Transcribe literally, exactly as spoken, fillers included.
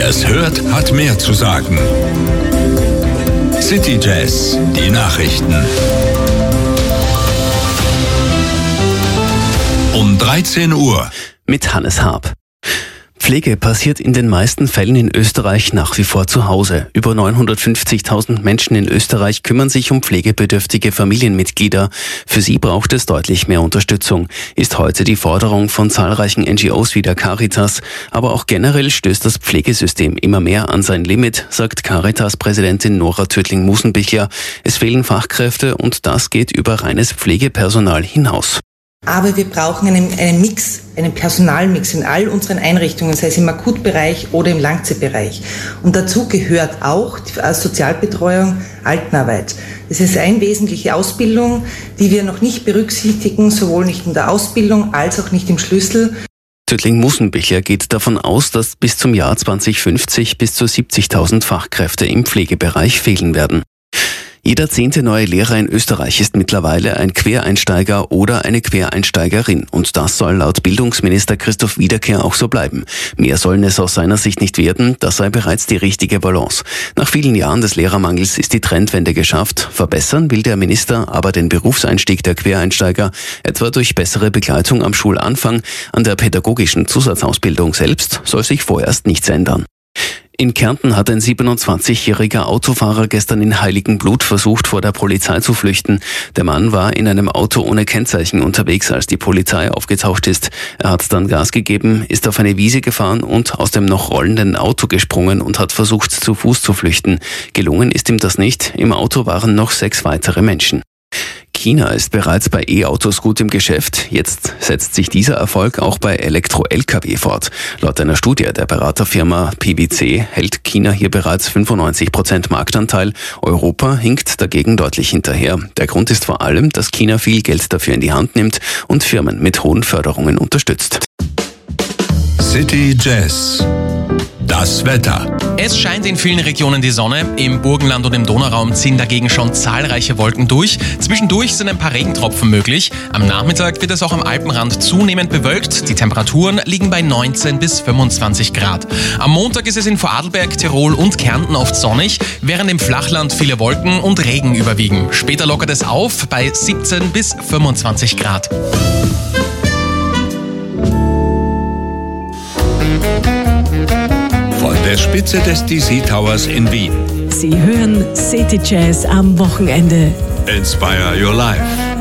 Wer es hört, hat mehr zu sagen. City Jazz, die Nachrichten. Um dreizehn Uhr. Mit Hannes Haab. Pflege passiert in den meisten Fällen in Österreich nach wie vor zu Hause. Über neunhundertfünfzigtausend Menschen in Österreich kümmern sich um pflegebedürftige Familienmitglieder. Für sie braucht es deutlich mehr Unterstützung, ist heute die Forderung von zahlreichen N G Os wie der Caritas. Aber auch generell stößt das Pflegesystem immer mehr an sein Limit, sagt Caritas-Präsidentin Nora Tötling-Musenbichler. Es fehlen Fachkräfte und das geht über reines Pflegepersonal hinaus. Aber wir brauchen einen, einen Mix, einen Personalmix in all unseren Einrichtungen, sei es im Akutbereich oder im Langzeitbereich. Und dazu gehört auch die Sozialbetreuung, Altenarbeit. Das ist eine wesentliche Ausbildung, die wir noch nicht berücksichtigen, sowohl nicht in der Ausbildung als auch nicht im Schlüssel. Tötling-Musenbichler geht davon aus, dass bis zum Jahr zweitausendfünfzig bis zu siebzigtausend Fachkräfte im Pflegebereich fehlen werden. Jeder zehnte neue Lehrer in Österreich ist mittlerweile ein Quereinsteiger oder eine Quereinsteigerin. Und das soll laut Bildungsminister Christoph Wiederkehr auch so bleiben. Mehr sollen es aus seiner Sicht nicht werden, das sei bereits die richtige Balance. Nach vielen Jahren des Lehrermangels ist die Trendwende geschafft. Verbessern will der Minister aber den Berufseinstieg der Quereinsteiger, etwa durch bessere Begleitung am Schulanfang. An der pädagogischen Zusatzausbildung selbst soll sich vorerst nichts ändern. In Kärnten hat ein siebenundzwanzigjähriger Autofahrer gestern in Heiligenblut versucht, vor der Polizei zu flüchten. Der Mann war in einem Auto ohne Kennzeichen unterwegs, als die Polizei aufgetaucht ist. Er hat dann Gas gegeben, ist auf eine Wiese gefahren und aus dem noch rollenden Auto gesprungen und hat versucht, zu Fuß zu flüchten. Gelungen ist ihm das nicht. Im Auto waren noch sechs weitere Menschen. China ist bereits bei E-Autos gut im Geschäft. Jetzt setzt sich dieser Erfolg auch bei Elektro-L K W fort. Laut einer Studie der Beraterfirma P W C hält China hier bereits fünfundneunzig Prozent Marktanteil. Europa hinkt dagegen deutlich hinterher. Der Grund ist vor allem, dass China viel Geld dafür in die Hand nimmt und Firmen mit hohen Förderungen unterstützt. City Jazz. Das Wetter. Es scheint in vielen Regionen die Sonne. Im Burgenland und im Donauraum ziehen dagegen schon zahlreiche Wolken durch. Zwischendurch sind ein paar Regentropfen möglich. Am Nachmittag wird es auch am Alpenrand zunehmend bewölkt. Die Temperaturen liegen bei neunzehn bis fünfundzwanzig Grad. Am Montag ist es in Vorarlberg, Tirol und Kärnten oft sonnig, während im Flachland viele Wolken und Regen überwiegen. Später lockert es auf bei siebzehn bis fünfundzwanzig Grad. Von der Spitze des D C Towers in Wien. Sie hören City Jazz am Wochenende. Inspire your life.